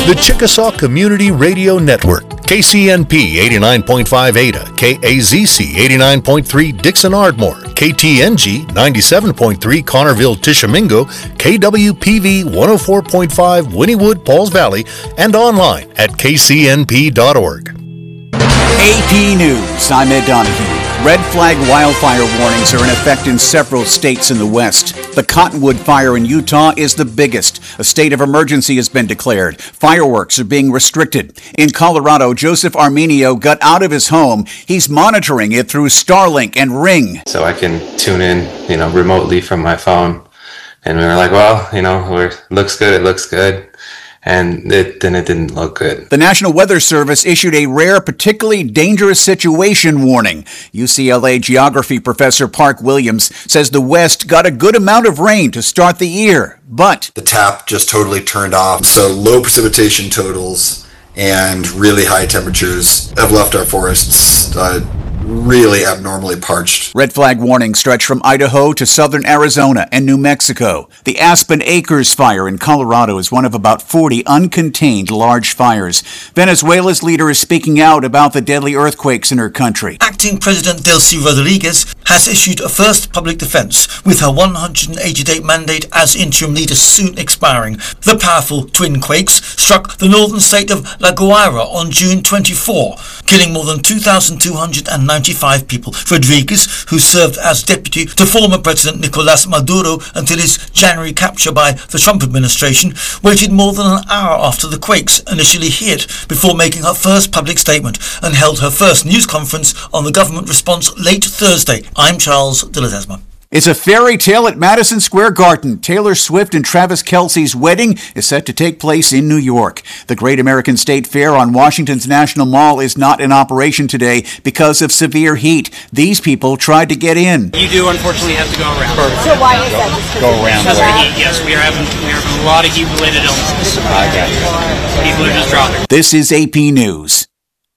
The Chickasaw Community Radio Network, KCNP 89.5 Ada, KAZC 89.3 Dixon Ardmore, KTNG 97.3 Connerville Tishomingo, KWPV 104.5 Wynnewood Pauls Valley, and online at kcnp.org. AP News, I'm Ed Donahue. Red flag wildfire warnings are in effect in several states in the West. The Cottonwood fire in Utah is the biggest. A state of emergency has been declared. Fireworks are being restricted. In Colorado, Joseph Armenio got out of his home. He's monitoring it through Starlink and Ring. So I can tune in, remotely from my phone. And we were like, well, it looks good. And then it didn't look good. The National Weather Service issued a rare, particularly dangerous situation warning. UCLA geography professor Park Williams says the West got a good amount of rain to start the year, but the tap just totally turned off. So low precipitation totals and really high temperatures have left our forests really abnormally parched. Red flag warnings stretch from Idaho to southern Arizona and New Mexico. The Aspen Acres fire in Colorado is one of about 40 uncontained large fires. Venezuela's leader is speaking out about the deadly earthquakes in her country. Acting President Delcy Rodriguez has issued a first public defense, with her 180-day mandate as interim leader soon expiring. The powerful twin quakes struck the northern state of La Guaira on June 24, killing more than 2,295 people. Rodriguez, who served as deputy to former President Nicolas Maduro until his January capture by the Trump administration, waited more than an hour after the quakes initially hit before making her first public statement and held her first news conference on the government response late Thursday. I'm Charles de Ledesma. It's a fairy tale at Madison Square Garden. Taylor Swift and Travis Kelce's wedding is set to take place in New York. The Great American State Fair on Washington's National Mall is not in operation today because of severe heat. These people tried to get in. You do unfortunately have to go around. So why is that? Go around. Yes, we are having a lot of heat-related illnesses. People are just dropping. This is AP News.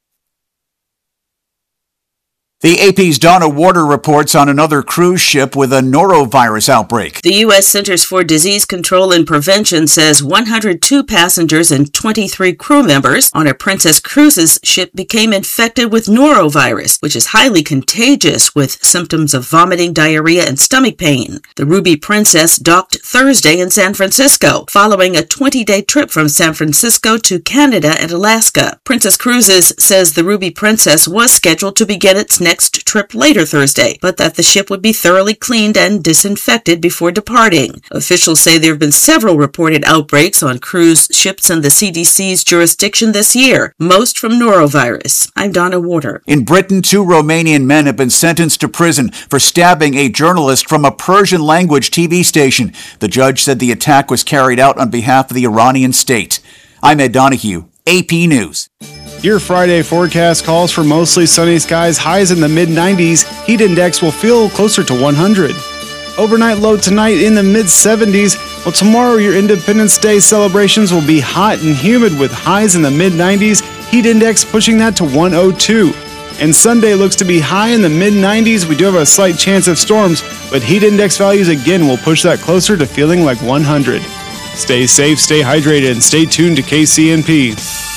The AP's Donna Warder reports on another cruise ship with a norovirus outbreak. The U.S. Centers for Disease Control and Prevention says 102 passengers and 23 crew members on a Princess Cruises ship became infected with norovirus, which is highly contagious with symptoms of vomiting, diarrhea, and stomach pain. The Ruby Princess docked Thursday in San Francisco, following a 20-day trip from San Francisco to Canada and Alaska. Princess Cruises says the Ruby Princess was scheduled to begin its next trip later Thursday, but that the ship would be thoroughly cleaned and disinfected before departing. Officials say there have been several reported outbreaks on cruise ships in the CDC's jurisdiction this year, most from norovirus. I'm Donna Warder. In Britain, 2 Romanian men have been sentenced to prison for stabbing a journalist from a Persian-language TV station. The judge said the attack was carried out on behalf of the Iranian state. I'm Ed Donahue, AP News. Your Friday forecast calls for mostly sunny skies, highs in the mid-90s. Heat index will feel closer to 100. Overnight low tonight in the mid-70s. Well, tomorrow your Independence Day celebrations will be hot and humid with highs in the mid-90s. Heat index pushing that to 102. And Sunday looks to be high in the mid-90s. We do have a slight chance of storms, but heat index values again will push that closer to feeling like 100. Stay safe, stay hydrated, and stay tuned to KCNP.